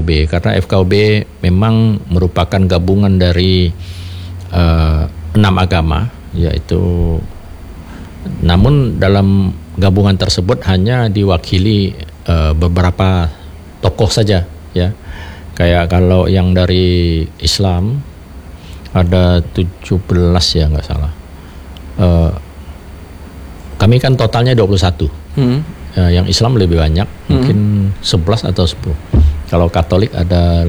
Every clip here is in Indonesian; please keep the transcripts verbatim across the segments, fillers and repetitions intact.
U B karena F K U B memang merupakan gabungan dari uh, enam agama, yaitu namun dalam gabungan tersebut hanya diwakili uh, beberapa tokoh saja, ya. Kayak kalau yang dari Islam ada tujuh belas ya nggak salah. Uh, kami kan totalnya dua puluh satu. Hmm. Uh, yang Islam lebih banyak, hmm. mungkin sebelas atau sepuluh. Kalau Katolik ada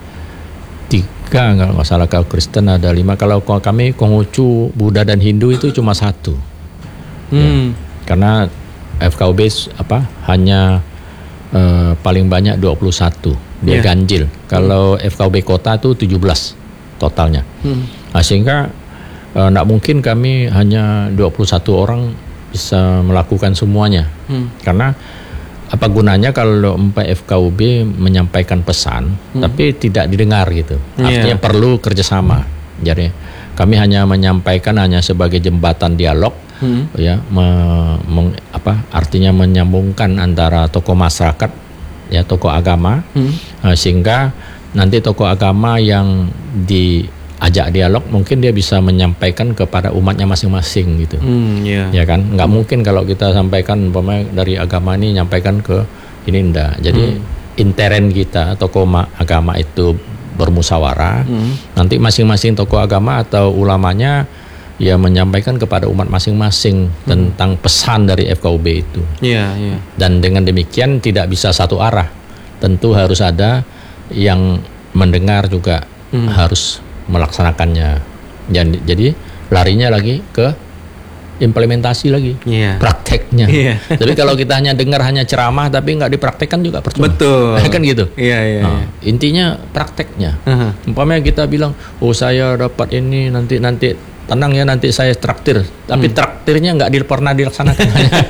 tiga, kalau nggak salah. Kalau Kristen ada lima. Kalau kami Konghucu, Buddha dan Hindu itu cuma satu. Hmm. Ya, karena F K U B apa hanya uh, paling banyak dua puluh satu. Dia yeah. ganjil. Kalau hmm. F K U B kota itu tujuh belas totalnya. Hmm. Nah, sehingga nggak uh, mungkin kami hanya dua puluh satu orang bisa melakukan semuanya. Hmm. Karena apa gunanya kalau F K U B menyampaikan pesan hmm. tapi tidak didengar gitu. Artinya yeah. perlu kerjasama. Jadi kami hanya menyampaikan hanya sebagai jembatan dialog, hmm. ya, me, meng, apa artinya menyambungkan antara tokoh masyarakat, ya, tokoh agama, hmm. uh, sehingga nanti tokoh agama yang diajak dialog mungkin dia bisa menyampaikan kepada umatnya masing-masing gitu. Hmm, yeah. Ya kan, nggak hmm. mungkin kalau kita sampaikan umpamanya dari agama ini nyampaikan ke ini enggak. Jadi hmm. intern kita tokoh agama itu bermusyawarah, hmm. nanti masing-masing tokoh agama atau ulamanya ya menyampaikan kepada umat masing-masing hmm. tentang pesan dari F K U B itu. Yeah, yeah. Dan dengan demikian tidak bisa satu arah. Tentu harus ada yang mendengar juga hmm. harus melaksanakannya. Jadi, jadi larinya lagi ke implementasi lagi, yeah. prakteknya. Yeah. Tapi kalau kita hanya dengar hanya ceramah tapi nggak dipraktekkan juga percuma. Betul. Kan gitu. Yeah, yeah, nah, yeah. Intinya prakteknya. Uh-huh. Umpamanya kita bilang, oh saya dapat ini nanti nanti tenang ya nanti saya traktir, tapi hmm. traktirnya nggak di, pernah dilaksanakan.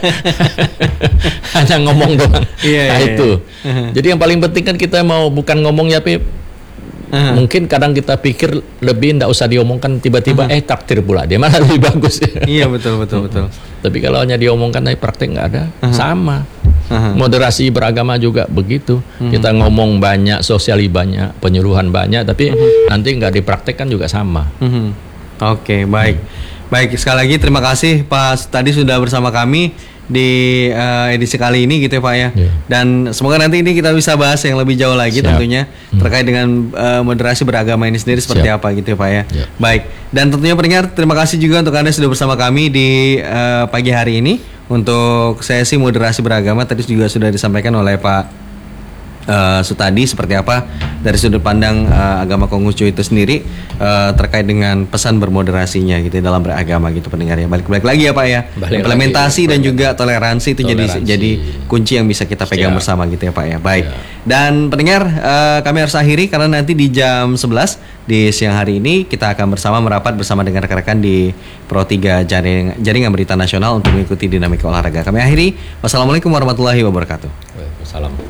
Hanya ngomong doang. Yeah, nah yeah, itu. Yeah. Uh-huh. Jadi yang paling penting kan kita mau bukan ngomong ya, tapi Uh-huh. mungkin kadang kita pikir lebih tidak usah diomongkan, tiba-tiba uh-huh. eh takdir pula dia malah lebih bagus. Iya betul betul betul. Tapi kalau hanya diomongkan tapi praktek nggak ada, uh-huh. sama. Uh-huh. Moderasi beragama juga begitu. Uh-huh. Kita ngomong banyak, sosiali banyak, penyuluhan banyak, tapi uh-huh. nanti nggak dipraktekkan juga sama. Uh-huh. Oke, okay, baik. Hmm. Baik, sekali lagi terima kasih Pak tadi sudah bersama kami di uh, edisi kali ini gitu ya Pak ya. Yeah. Dan semoga nanti ini kita bisa bahas yang lebih jauh lagi. Siap. Tentunya hmm. terkait dengan uh, moderasi beragama ini sendiri seperti Siap. Apa gitu ya Pak ya. Yeah. Baik. Dan tentunya pendengar terima kasih juga untuk Anda sudah bersama kami di uh, pagi hari ini untuk sesi moderasi beragama. Tadi juga sudah disampaikan oleh Pak Uh, Sutadi seperti apa dari sudut pandang uh, agama Konghucu itu sendiri uh, terkait dengan pesan bermoderasinya gitu dalam beragama gitu pendengar ya. Balik-balik lagi ya Pak ya. Balik implementasi lagi, dan juga toleransi itu toleransi. jadi jadi kunci yang bisa kita pegang Siap. Bersama gitu ya Pak ya. Baik. Siap. Dan pendengar uh, kami harus akhiri karena nanti di jam sebelas di siang hari ini kita akan bersama merapat bersama dengan rekan-rekan di Pro tiga Jaring, Jaringan Berita Nasional untuk mengikuti dinamika olahraga. Kami akhiri. Wassalamualaikum warahmatullahi wabarakatuh. Waalaikumsalam.